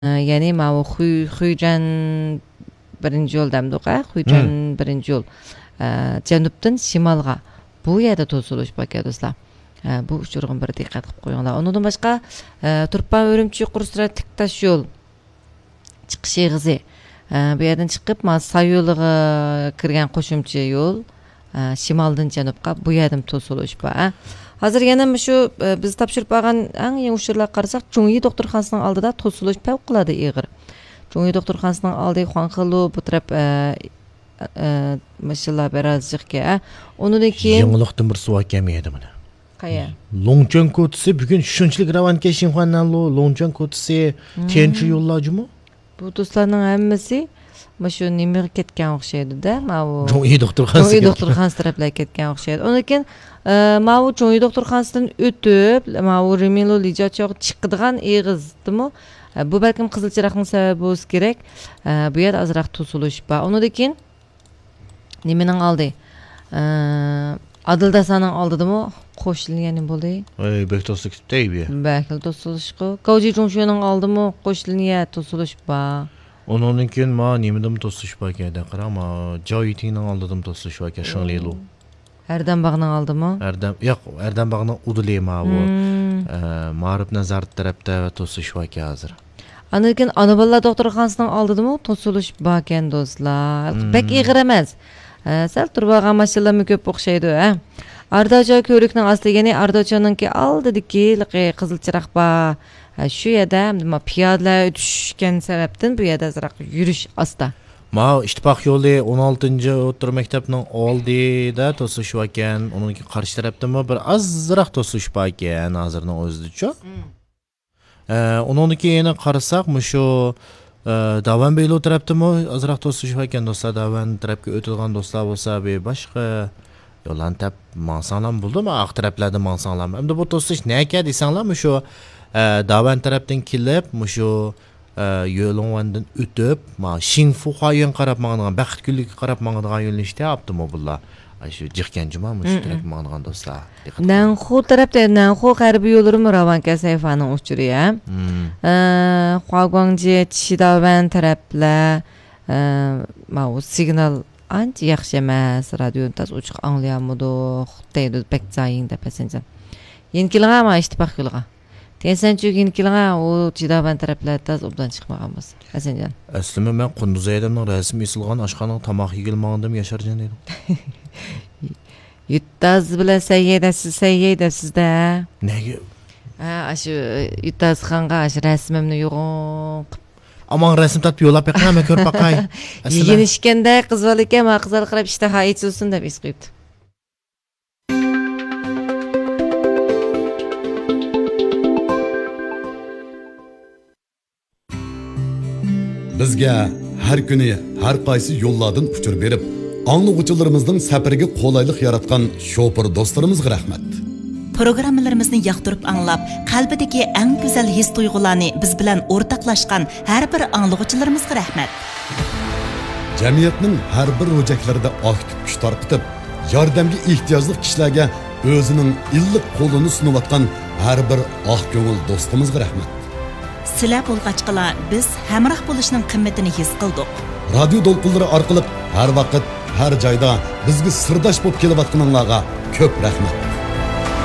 ya'ni mana bu Xuyjan birinchi yo'l damdiqa, Xuyjan birinchi yo'l janubdan shimolga bu yerda to'silish bor ekan do'stlar. Bu uchurg'in bir diqqat qilib qo'yinglar. Undan boshqa Turpan Urumchi Qursra tiktash yo'l chiqish eg'izi. Bu yerdan chiqib, mana Sayyo'liga kirgan qo'shimcha yo'l shimoldan janubga bu yerdan to'silish bor. Hozir yana shu biz topshirib olgan eng yangi uchurlarga qarasak, Chungyi doktorxonasining oldida to'silish favqulodda ig'ir. Chungyi doktorxonasining oldi Xuanxilu bu taraf mashallah birazcıqga. Ondan keyin yangilikdan bir savol kelmaydi mana. Qaya? Longchon ko'tisi bugun shunchalik ravon keshinxondan Longchon ko'tisi tenchi yo'llajimi? Bu do'stlarning hammasi shu nimaga ketgan o'xshaydi-da. Mana bu Chungyi doktorxonasi taraflarga ketgan o'xshaydi. Ondan keyin mana bu Chungyi doktorxonasidan o'tib, mana bu Remilo Lijachog chiqadigan eg'izdimi? Bu balkim qizilchiroqning sababi bo'lsa kerak. Bu yer azroq to'silish bor. Undan keyin nimaning oldi? Adildasaning oldidami? Qo'shilgani bo'ldi. Bek to'slik deybi. Bakil to'silishqo. Gauji Jungshuning oldimi? Qo'shilgan to'silish bor. Ondan keyin ma nimadan to'silish bor ekan? Qarama, Joyitingning oldidan to'silish bor ekan, Shinglilu. Erdambag'ning oldimi? Erdambag'ning udilema bu. Ma'rif nazorat tarafda to'silish bor ekan hozir. Andan keyin Anabollar doktorxonasining oldidami to'silish bor ekan do'stlar. Bek ig'ir emas. Sal turbagan mashinalarga ko'p o'xshaydi, Ardocha ko'rikning ostiga, ya'ni Ardochaninki oldidagi qizilchiroq bor. Shu yerda piyodalar o'tishgan sababdan bu yerda azroq yurish osta. Ma ittifoq yo'li 16-o'rta maktabning oldida to'silish bor ekan. Uning qarshi tarafdan bir azroq to'silish bor ekan hozirning o'zida-chi. Undan keyin qarasak, shu Davan Beylo tarafdami azroq to'silish bor ekan do'stlar. Davan tarafga o'tilgan do'stlar bo'lsa, boshqa yo'ldan tap mansanglar bo'ldimi? Aq taraflarda mansanglar. Endi bu to'silish nega desanglar, shu Davan tarafdan kelib, shu yo'lingdan o'tib, Xinfu Huayan qarab mang'an, Baxtgullikka qarab mang'an yo'nalishda avtomobillar. Shu jiqkanjima shu taraf mang'an do'stlar. Nanxu tarafda Nanxu g'arbiy yo'llarimi Ravanka sayfaning uchuri, Huaguangji Chidavan taraflar ma u signal ancha yaxshi emas, radioni tez ochiq anglayolmadi, deydi bekzayingda pasenjan. Yenkilga ma ittifoq yo'lga. Tensanchi yenkilga u Chidavan taraflarda tez obdan chiqmagan bo'lsa. Pasenjan. Aslida men Qunduz Aydamning rasmiy isilgan oshxonaning tomoq yigilmagandim Yasharjon dedim. Yuttaz bilan sayyidasizda. Nega? Shu Yuttazxonga rasmimni yo'q. Aman rasm tatib yo'lab beqaman, men ko'rib baqay. Yeginishganda qizlar ekan, men qizlar qilib ishtaha ichilsin deb is qo'yibdi. Bizga har kuni har qaysi yo'llardan uchur berib, anglag'uvchilarimizning safariga qulaylik yaratgan shofir do'stlarimizga rahmat. Programmalarimizni yoqtirib anglab, qalbidagi eng go'zal his-tuyg'ularni biz bilan o'rtoqlashgan har bir anglag'uvchilarimizga rahmat. Jamiyatning har bir ro'jaklarida aktiv kuch tarqitib, yordamga ehtiyojli kishilarga o'zining illiq qo'lini sunayotgan har bir oq ko'ngil do'stimizga rahmat. Sizlar bo'lg'achqalar biz hamroh bo'lishning qimmatini his qildik. Radio to'lqinlari orqali har vaqt, har joyda bizga sirdosh bo'lib kelayotganlarga ko'p rahmat.